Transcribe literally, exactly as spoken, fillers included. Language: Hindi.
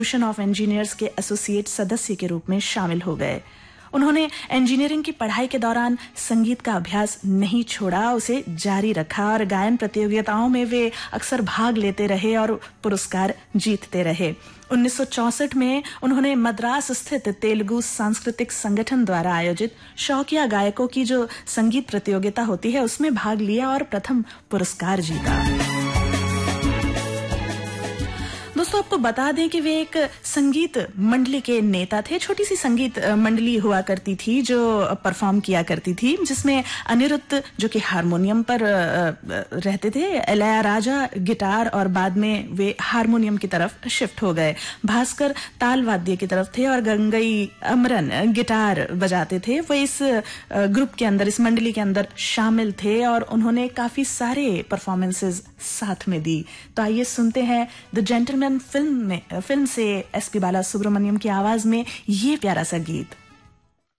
एसोसिएशन ऑफ इंजीनियर्स के एसोसिएट सदस्य के रूप में शामिल हो गए। उन्होंने इंजीनियरिंग की पढ़ाई के दौरान संगीत का अभ्यास नहीं छोड़ा, उसे जारी रखा और गायन प्रतियोगिताओं में वे अक्सर भाग लेते रहे और पुरस्कार जीतते रहे। उन्नीस सौ चौसठ में उन्होंने मद्रास स्थित तेलुगु सांस्कृतिक संगठन द्वारा आयोजित शौकिया गायकों की जो संगीत प्रतियोगिता होती है उसमें भाग लिया और प्रथम पुरस्कार जीता। दोस्तों, आपको बता दें कि वे एक संगीत मंडली के नेता थे। छोटी सी संगीत मंडली हुआ करती थी जो परफॉर्म किया करती थी, जिसमें अनिरुद्ध जो कि हारमोनियम पर रहते थे, इलैयाराजा गिटार और बाद में वे हारमोनियम की तरफ शिफ्ट हो गए। भास्कर ताल वाद्य की तरफ थे और गंगई अमरन गिटार बजाते थे। वो इस ग्रुप के अंदर, इस मंडली के अंदर शामिल थे और उन्होंने काफी सारे परफॉर्मेंसेज साथ में दी। तो आइए सुनते हैं द जेंटलमैन फिल्म में फिल्म से एस पी बाला सुब्रमण्यम की आवाज में ये प्यारा सा गीत।